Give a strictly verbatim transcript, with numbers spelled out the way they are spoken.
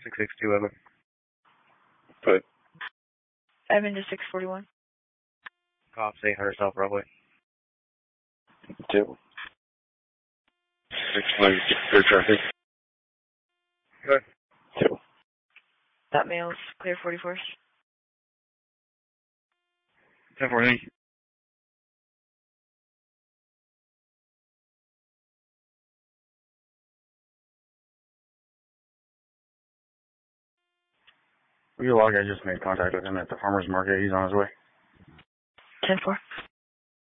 six six two Evan. Put. Evan to six forty-one. Cops eight hundred South Broadway. Two. Six one, clear traffic. Good. Two. That male's clear forty-fourth. ten forty. We log I just made contact with him at the farmer's market. He's on his way. ten four.